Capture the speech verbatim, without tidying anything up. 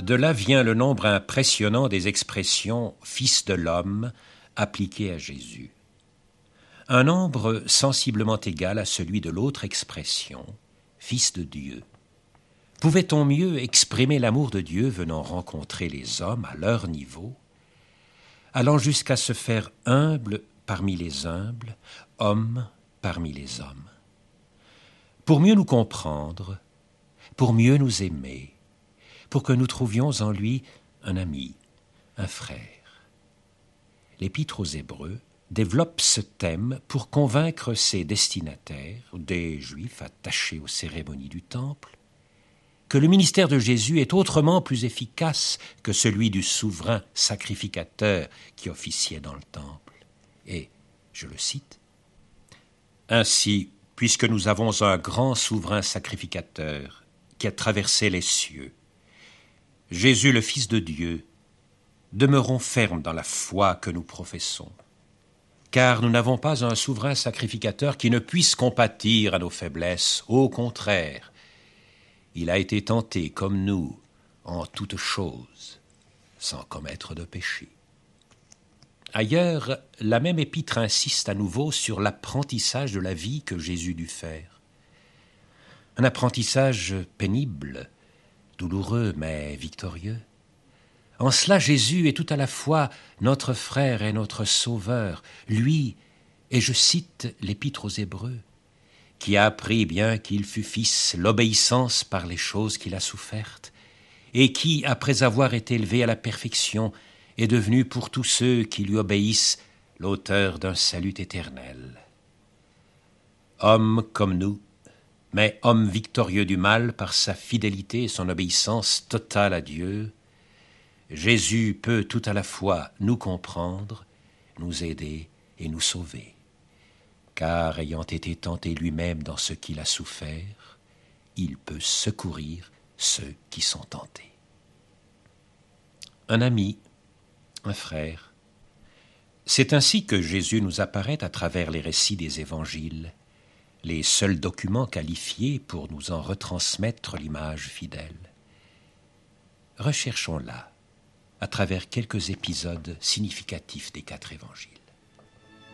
De là vient le nombre impressionnant des expressions « fils de l'homme » appliquées à Jésus. Un nombre sensiblement égal à celui de l'autre expression « fils de Dieu ». Pouvait-on mieux exprimer l'amour de Dieu venant rencontrer les hommes à leur niveau, allant jusqu'à se faire humble parmi les humbles, homme parmi les hommes? Pour mieux nous comprendre, pour mieux nous aimer, pour que nous trouvions en lui un ami, un frère. L'Épître aux Hébreux développe ce thème pour convaincre ses destinataires, des Juifs attachés aux cérémonies du Temple, que le ministère de Jésus est autrement plus efficace que celui du souverain sacrificateur qui officiait dans le Temple. Et, je le cite, « Ainsi, puisque nous avons un grand souverain sacrificateur qui a traversé les cieux, Jésus le Fils de Dieu, demeurons fermes dans la foi que nous professons, car nous n'avons pas un souverain sacrificateur qui ne puisse compatir à nos faiblesses, au contraire, il a été tenté comme nous en toutes choses, sans commettre de péché. » Ailleurs, la même épître insiste à nouveau sur l'apprentissage de la vie que Jésus dut faire. Un apprentissage pénible, douloureux mais victorieux. En cela, Jésus est tout à la fois notre frère et notre sauveur, lui, et je cite l'Épître aux Hébreux, qui a appris, bien qu'il fût fils, l'obéissance par les choses qu'il a souffertes, et qui, après avoir été élevé à la perfection, est devenu pour tous ceux qui lui obéissent l'auteur d'un salut éternel. Homme comme nous, mais homme victorieux du mal par sa fidélité et son obéissance totale à Dieu, Jésus peut tout à la fois nous comprendre, nous aider et nous sauver. Car ayant été tenté lui-même dans ce qu'il a souffert, il peut secourir ceux qui sont tentés. Un ami, un frère, c'est ainsi que Jésus nous apparaît à travers les récits des évangiles, les seuls documents qualifiés pour nous en retransmettre l'image fidèle. Recherchons-la à travers quelques épisodes significatifs des quatre évangiles.